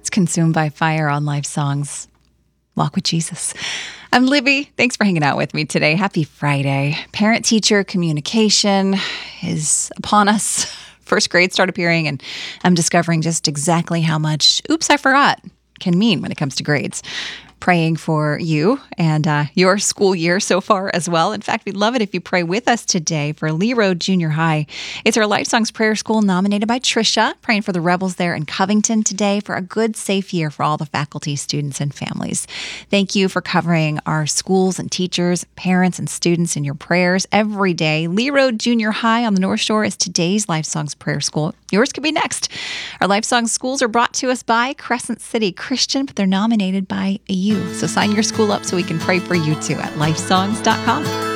It's Consumed by Fire on Life Songs. Walk with Jesus. I'm Libby. Thanks for hanging out with me today. Happy Friday. Parent-teacher communication is upon us. First grade start appearing, and I'm discovering just exactly how much "oops, I forgot" can mean when it comes to grades. Praying for you and your school year so far as well. In fact, we'd love it if you pray with us today for Lee Road Junior High. It's our Life Songs Prayer School nominated by Trisha, praying for the Rebels there in Covington today for a good, safe year for all the faculty, students, and families. Thank you for covering our schools and teachers, parents, and students in your prayers every day. Lee Road Junior High on the North Shore is today's Life Songs Prayer School. Yours could be next. Our Life Songs schools are brought to us by Crescent City Christian, but they're nominated by you. So sign your school up so we can pray for you too at lifesongs.com.